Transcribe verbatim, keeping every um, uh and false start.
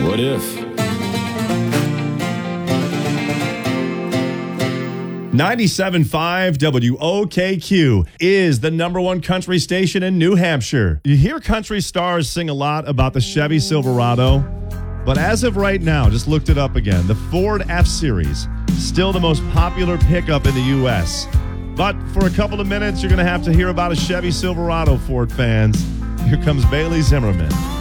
What if? ninety-seven point five W O K Q is the number one country station in New Hampshire. You hear country stars sing a lot about the Chevy Silverado, but as of right now, just looked it up again, the Ford F-Series, still the most popular pickup in the U S. But for a couple of minutes, you're going to have to hear about a Chevy Silverado, Ford fans. Here comes Bailey Zimmerman.